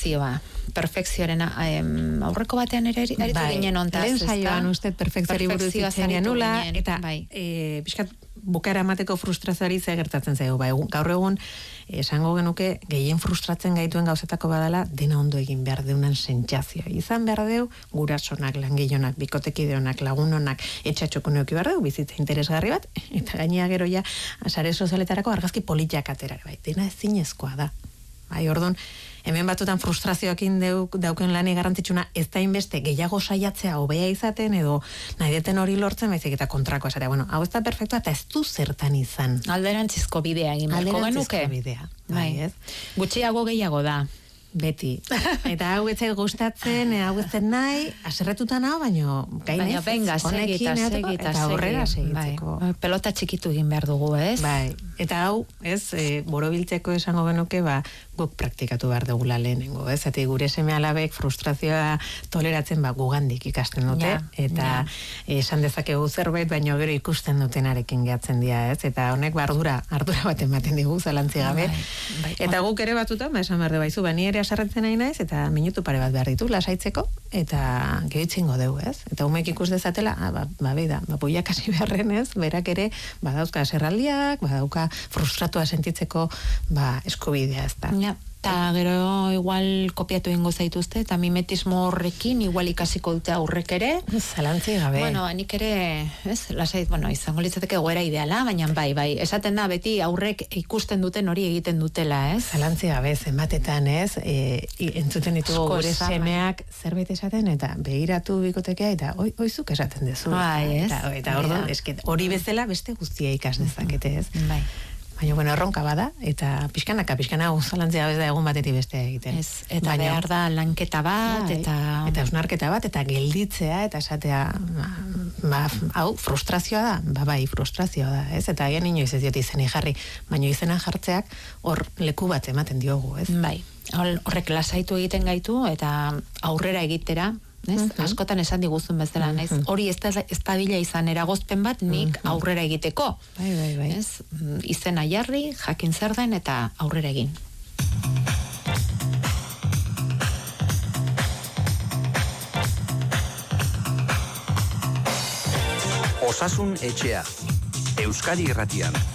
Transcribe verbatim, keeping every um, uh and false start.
perfekzioa. Perfekzioaren aurreko batean ere aritu bai, ginen ontaz. Lehen saioan uste perfekzioari buruz itzen genula, eta bai. e, pixkat bukara emateko frustrazioari ze gertatzen zaigu. Ba, egun, gaur egun, esango genuke, gehien frustratzen gaituen gauzetako badala, dena ondo egin behar deunan sentsazioa. Izan behar deu, gurasonak, langilonak, bikotekideonak, lagunonak, etxatxoko neuki behar deu, bizitza interesgarri bat, eta gainea gero ja, sare sozialetarako argazki politiak atera. Bai, dena ezinezkoa da. Bai, orduan, hemen batutan frustrazioakin deuk, dauken lani garrantzitsuna ez da inbeste gehiago saiatzea hobea izaten edo nahi deten hori lortzen baizik eta kontrako esatea. Bueno, hau ez da perfektua eta ez du zertan izan. Alderantzizko bidea egin beharko genuke. Alderantzizko bidea. Bai, ez? Gutxiago gehiago da. Beti. Eta hau ez zait gustatzen, hau ez zen nahi, aserretuta nao, baino gainez, venga, segita, segita, eta aurrera segitzeko. Bai, pelota txikitu egin behar dugu, ez? Bai, eta hau, ez, e, borobiltzeko esango genuke, ba, guk praktikatu behar dugula lehenengo, ez? Eta gure seme alabek frustrazioa toleratzen, ba, gugandik ikasten dute, ja, eta ja. Esan dezakegu zerbait, baino gero ikusten dutenarekin gehatzen dira, ez? Eta honek, ba, ardura, ardura bat ematen digu, zalantzi gabe. Bai, bai, eta guk ere batuta, ba, esan behar de baizu, ba, ni ere asarretzen nahi naiz, eta minutu pare bat behar ditu, lasaitzeko, eta gehitzingo deu, ez? Eta umek ikus dezatela, ah, ba, ba, beida, ba, buiak hasi beharren, ez? Berak ere, badauzka aserraldiak, badauka frustratua sentitzeko, ba, eskubidea, ez da. Ja. Eta gero igual kopiatu ingo zaituzte, eta mimetismo horrekin igual ikasiko dute aurrek ere. Zalantzi gabe. Bueno, nik ere, ez, lasait, bueno, izango litzateke goera ideala, baina bai, bai, esaten da beti aurrek ikusten duten hori egiten dutela, ez? Zalantzi gabe, zenbatetan, ez, e, entzuten ditugu gure semeak zerbait esaten, eta begiratu bikotekea, eta oi, oizuk esaten dezu. Bai, ez? Eta, eta orduan, eske, hori bezala beste guztia ikas dezakete, ez? Bai. Baina, bueno, erronka bada, eta pixkanaka, pixkana zalantzia bez da egun batetik beste egiten. Ez, eta baina, behar da lanketa bat, bai, eta... Eta eusnarketa bat, eta gelditzea, eta esatea, ba, hau, frustrazioa da, ba, bai, frustrazioa da, ez? Eta agian inoiz ez diot izeni jarri, baina izena jartzeak hor leku bat ematen diogu, ez? Bai, horrek lasaitu egiten gaitu, eta aurrera egitera, ez? Uh-huh. Askotan esan diguzun bezala, naiz. Uh-huh. Hori ez da, ez da bila izan eragozpen bat nik uh-huh. aurrera egiteko. Bai, bai, bai. Ez? Izena jarri, jakin zer den eta aurrera egin. Osasun etxea. Euskadi Irratian.